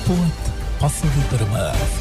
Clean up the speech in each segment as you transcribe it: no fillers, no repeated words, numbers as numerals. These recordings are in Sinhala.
පුවත් පසුවිතරම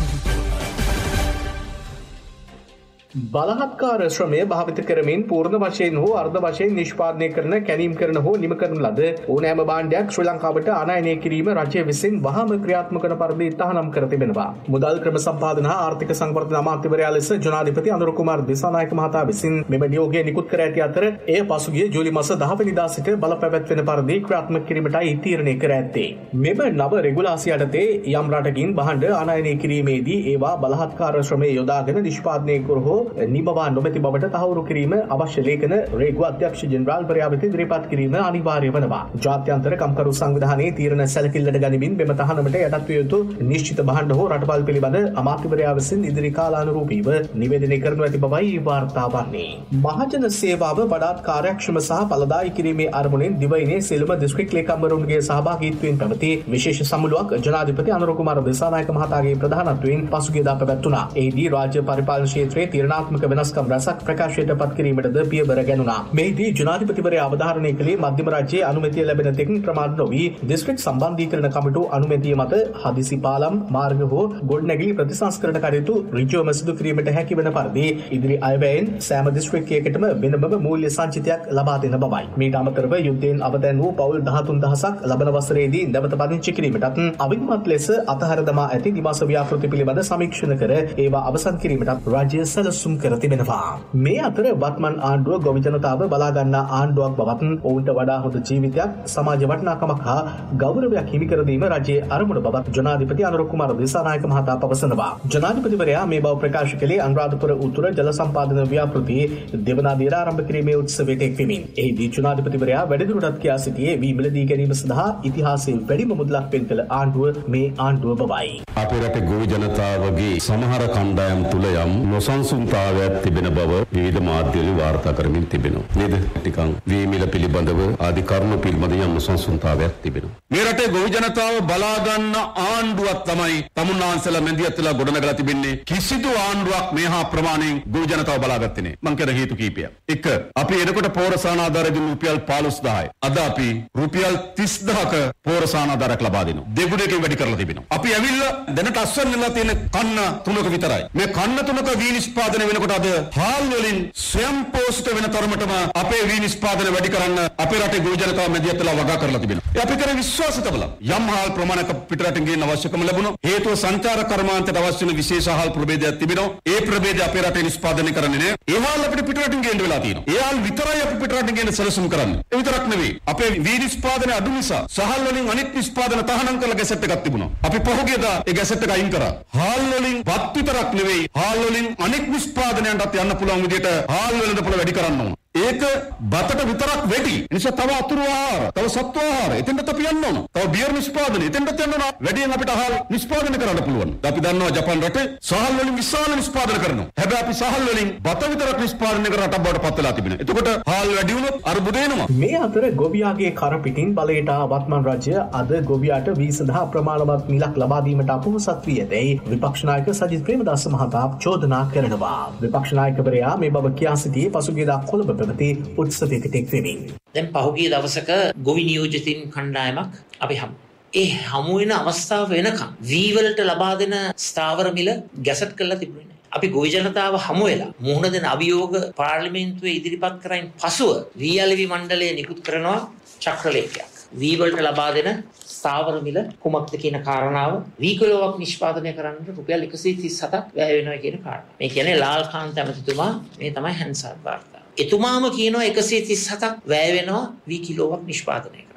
බලහත්කාර ශ්‍රමය භාවිත කරමින් පූර්ණ වශයෙන් හෝ අර්ධ වශයෙන් නිෂ්පාදනය කරන කැණීම් කරන හෝ නිම කරන ලද ඕනෑම භාණ්ඩයක් ශ්‍රී ලංකාවට ආනයනය කිරීම රජය විසින් වහාම ක්‍රියාත්මක වන පරිදි තහනම් කර තිබෙනවා. මුදල් ක්‍රම සම්පාදන හා ආර්ථික සංවර්ධන අමාත්‍යවරයා ලෙස ජනාධිපති අනුර කුමාර දිසානායක මහතා විසින් මෙම නියෝගය නිකුත් කර ඇති අතර එය පසුගිය ජූලි මාස 10 වෙනිදා සිට බලපැවැත්වෙන පරිදි ක්‍රියාත්මක කිරීමටයි තීරණය කර ඇත්තේ. මෙම නව රෙගුලාසිය යටතේ යම් රටකින් භාණ්ඩ ආනයනය කිරීමේදී ඒවා බලහත්කාර ශ්‍රමය යොදාගෙන නිෂ්පාදනය කර හෝ නිමවා නොමැති බවට තහවුරු කිරීම අවශ්‍ය ලේඛන රේගු අධ්‍යක්ෂ ජෙනරාල්වරයා වෙත ඉදිරිපත් කිරීම අනිවාර්ය වනවා. ජාත්‍යන්තර කම්කරු සංවිධානයේ තීරණ සැලකිල්ලට ගනිමින් මෙම තහනමට යටත් විය යුතු නිශ්චිත භාණ්ඩ හෝ රටවල් පිළිබඳ අමාත්‍යවරයා විසින් ඉදිරි කාලානුරූපීව නිවේදනය කරනු ඇති බවයි වාර්තා වන්නේ. මහජන සේවාව වඩාත් කාර්යක්ෂම සහ ඵලදායී කිරීමේ අරමුණෙන් දිවයිනේ සියලුම දිස්ත්‍රික් ලේකම්වරුන්ගේ සහභාගීත්වයෙන් පැවති විශේෂ සමුළුවක් ජනාධිපති අනුර කුමාර දිසානායක මහතාගේ ප්‍රධානත්වයෙන් පසුගියදා පැවැත්වුණා. එහිදී රාජ්‍ය පරිපාලන ක්ෂේත්‍රයේ තීරණාත්මක වෙනස්කම් රැසක් ප්‍රකාශයට පත් කිරීමටද පියවර ගැනුණා. මෙහිදී ජනාධිපතිවරයා අවධාරණය කළේ මධ්‍යම රාජ්‍යයේ අනුමැතිය ලැබෙන තෙක් ප්‍රමාද නොවී දිස්ත්‍රික් සම්බන්ධීකරණ කමිටු අනුමැතිය මත හදිසි පාලම් මාර්ග හෝ ගොඩනැගිලි ප්‍රතිසංස්කරණ කටයුතු ඍජුවම සිදු කිරීමට හැකි වන පරිදි ඉදිරි අයවැයෙන් සෑම දිස්ත්‍රික්කයකටම වෙනම මූල්‍ය සංචිතයක් ලබා දෙන බවයි. මීට අමතරව යුද්ධයෙන් අවතැන් වූ පවුල් 13000ක් ලබන වසරේදී නැවත පදිංචි කිරීමටත් අවිධමත් ලෙස අතහැර දමා ඇති නිවාස ව්‍යාපෘති පිළිබඳ සමීක්ෂණ කර ඒවා අවසන් කිරීමටත් රාජ්‍ය සැලසුම් කර තිබෙනවා. මේ අතර වත්මන් ආණ්ඩුව ගොවි ජනතාව බලා ගන්නා ආණ්ඩුවක් බවත් ඔවුන්ට වඩා හොඳ ජීවිතයක් සමාජ වටිනාකමක් හා ගෞරවයක් හිමි කර දීම රජයේ අරමුණ බවත් ජනාධිපති අනුර කුමාර දිසානායක මහතා පවසනවා. ජනාධිපතිවරයා මේ බව ප්‍රකාශ කළේ අනුරාධපුර උතුර ජල සම්පාදන ව්‍යාපෘතියේ දෙවනාදියර ආරම්භ කිරීමේ උත්සවයට එක්වෙමින්. එහිදී ජනාධිපතිවරයා වැඩිදුරටත් කියා සිටියේ වී මිලදී ගැනීම සඳහා ඉතිහාසයේ වැඩිම මුදලක් වෙන් කළ ආණ්ඩුව මේ ආණ්ඩුව බවයි. අපේ රටේ ගොවි ජනතාවගේ සමහර කණ්ඩායම් තුල යම් නොසන්සුන්තාවයක් තිබෙන බව විවිධ මාධ්‍යවල වාර්තා කරමින් තිබෙනවා. නේද? ටිකක් වී මිල පිළිබඳව ආදි කරුණු පිළිබඳ යම් නොසන්සුන්තාවයක් තිබෙනවා. මේ රටේ ගොවි ජනතාව බලා ගන්න ආණ්ඩුවක් තමයි තමුන්නාන්සලා මැදිහත්ලා ගොඩනගලා තිබෙන්නේ. කිසිදු ආණ්ඩුවක් මේහා ප්‍රමාණයෙන් ගොවි ජනතාව බලාගත්තේ නෑ. මං කියන හේතු කීපයක්. එක, අපි එනකොට පෝරසාන ආධාරයෙන් රුපියල් 15000යි. අද අපි රුපියල් 30000ක පෝරසාන ආධාරයක් ලබා දෙනවා. දෙගුණයකින් වැඩි කරලා තිබෙනවා. අපි ඇවිල්ලා දැනට අස්වැන්නලා තියෙන කන්න තුනක විතරයි. මේ කන්න තුනක වී නිෂ්පාදනය වෙනකොට අද හාල් වලින් ස්වයං පෝෂිත වෙන තරමටම අපේ වී නිෂ්පාදනය වැඩි කරන්න අපේ රටේ ගොවි ජනතාව මැදිහත්ලා වගා කරලා තිබෙනවා. ඒ අපි කරේ විශ්වාස තබලා යම් හාල් ප්‍රමාණයක පිටරටින් ගෙන්න අවශ්‍යකම ලැබුණා. හේතුව සංචාර කර්මාන්තයට අවශ්‍ය වෙන විශේෂ හාල් ප්‍රභේදයක් තිබෙනවා. ඒ ප්‍රභේද අපේ රටේ නිෂ්පාදනය කරන්නේ නෑ. ඒ හාල් අපිට පිටරටින් ගෙන්න වෙලා තියෙනවා. ඒ හාල් විතරයි අපි පිටරටින් ගෙන්න සැලසුම් කරන්නේ. ඒ විතරක් නෙවෙයි. අපේ වී නිෂ්පාදනය අඩු නිසා සහල් වලින් අනිත් නිෂ්පාදන තහනම් කරලා ගැසට් එකක් තිබුණා. අපි පහුගියදා ඒ ගැසට් එක අයින් කරා. හාල් වලින් වත් විතරක් නෙවෙයි. හාල් වලින් අනිත් නිෂ්පාදනයන්ටත් යන්න පුළුවන් විදිහට හාල් වෙළඳපොළ වැඩි කරන්න ඕන. ඒක බතට විතරක් වැඩි. නිසා තව අතුරු ආහාර, තව සත්ව ආහාර එතෙන්ට අපි යන්න ඕන. තව බියර් නිෂ්පාදනය එතෙන්ට යන්න ඕන. වැඩියෙන් අපිට ආහාර නිෂ්පාදනය කරන්න පුළුවන්. අපි දන්නවා ජපාන් රටේ සහල් වලින් විශාල නිෂ්පාදනය කරනවා. හැබැයි අපි සහල් වලින් බත විතරක් නිෂ්පාදනය කර රටක් බවට පත් වෙලා තිබෙනවා. එතකොට හාල් වැඩි වුණොත් අර්බුද එනවා. මේ අතර ගොවියාගේ කර පිටින් බලයට වත්මන් රජය අද ගොවියාට වී සඳහා ප්‍රමාණවත් මිලක් ලබා දීමට අපොහොසත් වී ඇතැයි විපක්ෂ නායක සජිත් ප්‍රේමදාස මහතා චෝදනා කරනවා. විපක්ෂ නායකවරයා මේ බව කියා සිටියේ පසුගියදා කොළඹ පැවති උත්සවයකට එක්වෙමින්. දැන් පහුගිය දවසක ගොවි නියෝජිතින් කණ්ඩායමක් අපි ඒ හමු වෙන අවස්ථාව වෙනකම් වී වලට ලබා දෙන ස්ථාවර මිල ගැසට් කරලා තිබුණේ නැහැ. අපි ගොවි ජනතාව හමු වෙලා මුහුණ දෙන අභියෝග පාර්ලිමේන්තුවේ ඉදිරිපත් කරයින් පසුව වී අලෙවි මණ්ඩලය නිකුත් කරනවා චක්‍රලේඛයක්. වී වලට ලබා දෙන ස්ථාවර මිල කුමක්ද කියන කාරණාව වී කිලෝවක් නිෂ්පාදනය කරන්න රුපියල් 137ක් වැය වෙනවා කියන කාරණා. මේ කියන්නේ ලාල්කාන්ත ඇමතිතුමා මේ තමයි හැන්සාර් වාර්තාව. එතුමාම කියනවා 137ක් වැය වෙනවා වී කිලෝවක් නිෂ්පාදනය කරන්න.